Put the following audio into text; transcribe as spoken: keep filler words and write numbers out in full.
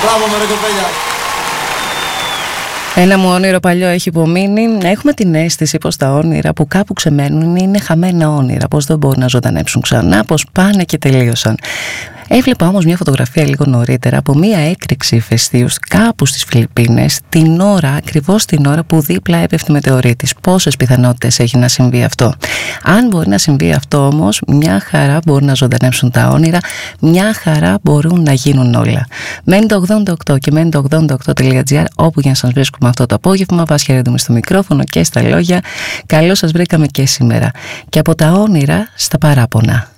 Μπράβο με ρε κοπέλια. Ένα μου όνειρο παλιό έχει υπομείνει. Έχουμε την αίσθηση πως τα όνειρα που κάπου ξεμένουν είναι χαμένα όνειρα, πως δεν μπορούν να ζωντανέψουν ξανά, πως πάνε και τελείωσαν. Έβλεπα όμως μια φωτογραφία λίγο νωρίτερα από μια έκρηξη ηφαιστείου κάπου στις Φιλιππίνες, την ώρα, ακριβώς την ώρα που δίπλα έπεφτε μετεωρίτης. Πόσες πιθανότητες έχει να συμβεί αυτό? Αν μπορεί να συμβεί αυτό όμως, μια χαρά μπορούν να ζωντανέψουν τα όνειρα, μια χαρά μπορούν να γίνουν όλα. Μένει το ογδόντα οκτώ και μένει το ογδόντα οκτώ τελεία τζι άρ, όπου για να σας βρίσκουμε αυτό το απόγευμα. Βάσια Ρέντουμη στο μικρόφωνο και στα λόγια. Καλώς σας βρήκαμε και σήμερα. Και από τα όνειρα στα παράπονα.